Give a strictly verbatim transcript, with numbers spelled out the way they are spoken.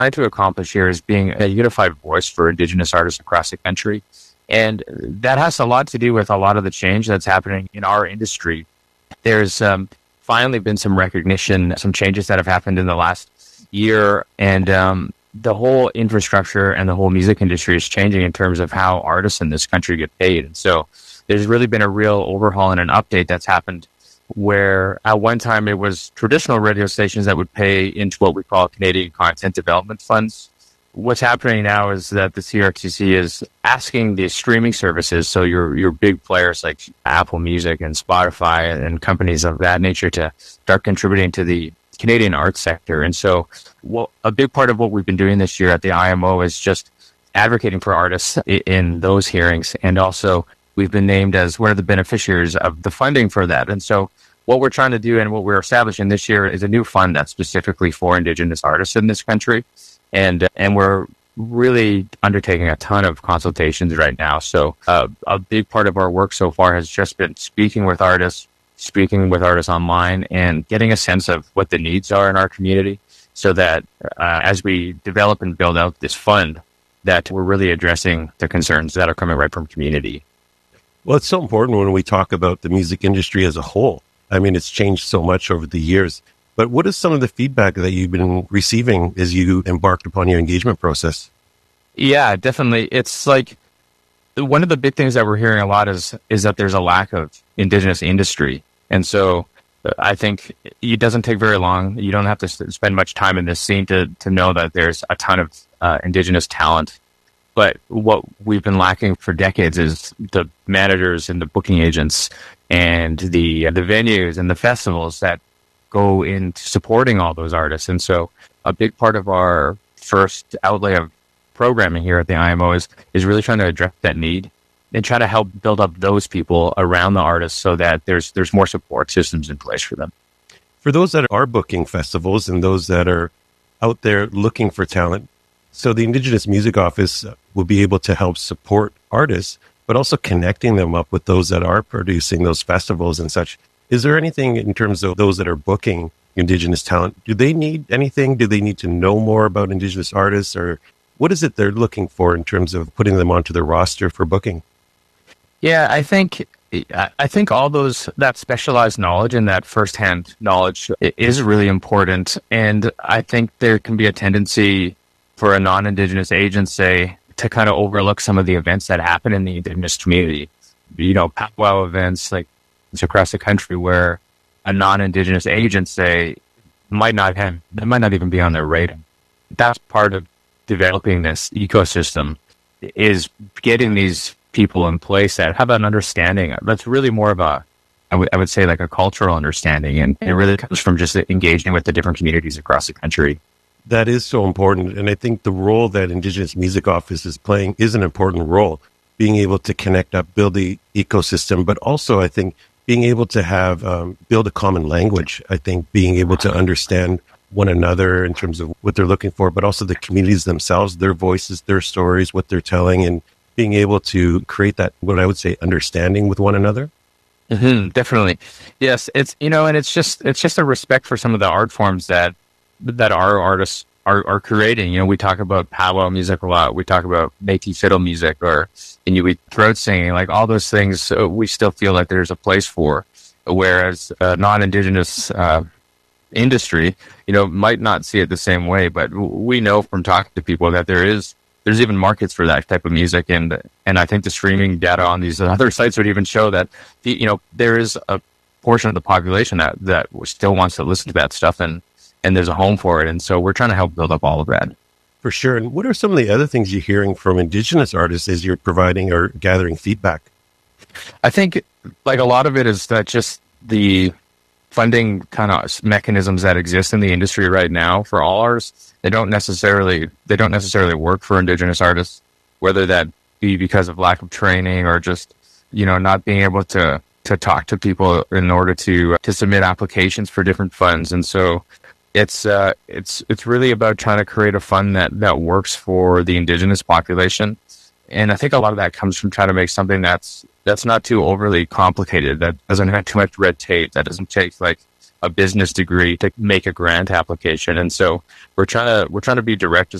trying to accomplish here is being a unified voice for Indigenous artists across the country. And that has a lot to do with a lot of the change that's happening in our industry. There's um, finally been some recognition, some changes that have happened in the last year, and um, the whole infrastructure and the whole music industry is changing in terms of how artists in this country get paid. And so there's really been a real overhaul and an update that's happened where at one time it was traditional radio stations that would pay into what we call Canadian Content Development Funds. What's happening now is that the C R T C is asking the streaming services, so your your big players like Apple Music and Spotify and companies of that nature, to start contributing to the Canadian arts sector. And so well, a big part of what we've been doing this year at the I M O is just advocating for artists in those hearings. And also we've been named as one of the beneficiaries of the funding for that. And so what we're trying to do and what we're establishing this year is a new fund that's specifically for Indigenous artists in this country. And and we're really undertaking a ton of consultations right now. So uh, a big part of our work so far has just been speaking with artists, speaking with artists online, and getting a sense of what the needs are in our community, so that uh, as we develop and build out this fund, that we're really addressing the concerns that are coming right from community. Well, it's so important when we talk about the music industry as a whole. I mean, it's changed so much over the years. But what is some of the feedback that you've been receiving as you embarked upon your engagement process? Yeah, definitely. It's like one of the big things that we're hearing a lot is is that there's a lack of Indigenous industry. And so I think it doesn't take very long. You don't have to spend much time in this scene to, to know that there's a ton of uh, Indigenous talent. But what we've been lacking for decades is the managers and the booking agents and the the venues and the festivals that go into supporting all those artists. And so a big part of our first outlay of programming here at the I M O is, is really trying to address that need and try to help build up those people around the artists so that there's there's more support systems in place for them. For those that are booking festivals and those that are out there looking for talent, so the Indigenous Music Office will be able to help support artists, but also connecting them up with those that are producing those festivals and such. Is there anything in terms of those that are booking Indigenous talent? Do they need anything? Do they need to know more about Indigenous artists? Or what is it they're looking for in terms of putting them onto their roster for booking? Yeah, I think I think all those, that specialized knowledge and that firsthand knowledge is really important. And I think there can be a tendency for a non-Indigenous agent, say, to kind of overlook some of the events that happen in the Indigenous community. You know, powwow events like across the country where a non-Indigenous agent, say, might not have, that might not even be on their radar. That's part of developing this ecosystem, is getting these people in place that have an understanding. That's really more of a, I would I would say like a cultural understanding, and it really comes from just engaging with the different communities across the country. That is so important. And I think the role that Indigenous Music Office is playing is an important role, being able to connect up, build the ecosystem, but also I think being able to have, um, build a common language. I think being able to understand one another in terms of what they're looking for, but also the communities themselves, their voices, their stories, what they're telling, and being able to create that, what I would say, understanding with one another. Mm-hmm, definitely. Yes. It's, you know, and it's just, it's just a respect for some of the art forms that, that our artists are, are creating. You know, we talk about powwow music a lot. We talk about Métis fiddle music or Inuit throat singing, like all those things. Uh, we still feel like there's a place for, whereas uh, non-Indigenous uh, industry, you know, might not see it the same way. But we know from talking to people that there is, there's even markets for that type of music. And, and I think the streaming data on these other sites would even show that, the, you know, there is a portion of the population that, that still wants to listen to that stuff, and, and there's a home for it. And so we're trying to help build up all of that. For sure. And what are some of the other things you're hearing from Indigenous artists as you're providing or gathering feedback? I think like a lot of it is that just the funding kind of mechanisms that exist in the industry right now for all artists, they don't necessarily, they don't necessarily work for Indigenous artists, whether that be because of lack of training or just, you know, not being able to, to talk to people in order to, to submit applications for different funds. And so it's, uh, it's, it's really about trying to create a fund that, that works for the Indigenous population. And I think a lot of that comes from trying to make something that's, that's not too overly complicated, that doesn't have too much red tape, that doesn't take like a business degree to make a grant application. And so we're trying to we're trying to be direct as